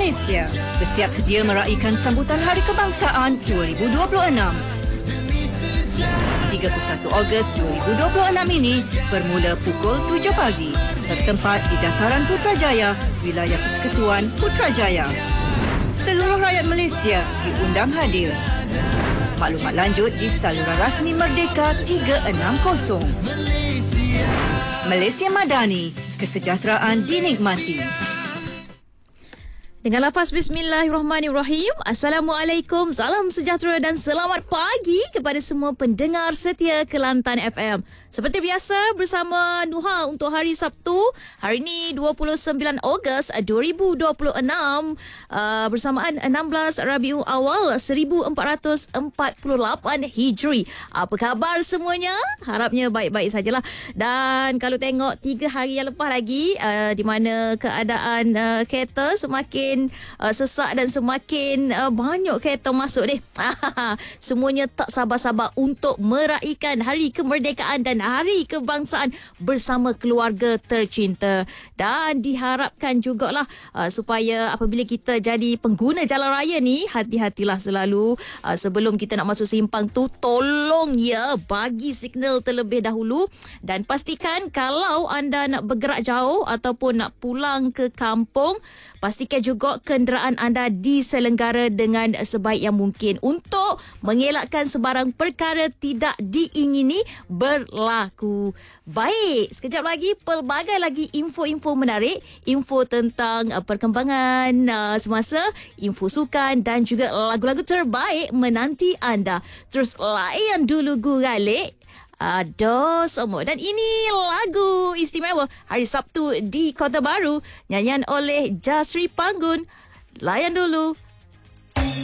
Malaysia bersiap sedia meraihkan sambutan Hari Kebangsaan 2026. 31 Ogos 2026 ini bermula pukul 7 pagi bertempat di Dataran Putrajaya, Wilayah Persekutuan Putrajaya. Seluruh rakyat Malaysia diundang hadir. Maklumat lanjut di saluran rasmi Merdeka 360. Malaysia Madani, kesejahteraan dinikmati. Dengan lafaz Bismillahirrahmanirrahim. Assalamualaikum, salam sejahtera dan selamat pagi kepada semua pendengar setia Kelantan FM. Seperti biasa bersama Nuha untuk hari Sabtu. Hari ini 29 Ogos 2026 bersamaan 16 Rabiul Awal 1448 Hijri. Apa khabar semuanya? Harapnya baik-baik sajalah. Dan kalau tengok 3 hari yang lepas lagi di mana keadaan kereta semakin sesak dan semakin banyak kereta masuk deh. Semuanya tak sabar-sabar untuk meraihkan Hari Kemerdekaan dan Hari Kebangsaan bersama keluarga tercinta. Dan diharapkan jugalah supaya apabila kita jadi pengguna jalan raya ni, hati-hatilah selalu. Sebelum kita nak masuk simpang tu, tolong ya bagi signal terlebih dahulu. Dan pastikan kalau anda nak bergerak jauh ataupun nak pulang ke kampung, pastikan juga kenderaan anda diselenggara dengan sebaik yang mungkin untuk mengelakkan sebarang perkara tidak diingini berlaku. Baik, sekejap lagi pelbagai lagi info-info menarik, info tentang perkembangan semasa, info sukan dan juga lagu-lagu terbaik menanti anda. Terus layan dulu guralik. Ada semua. Dan ini lagu istimewa Hari Sabtu di Kota Baru, nyanyian oleh Jasri Panggun. Layan dulu.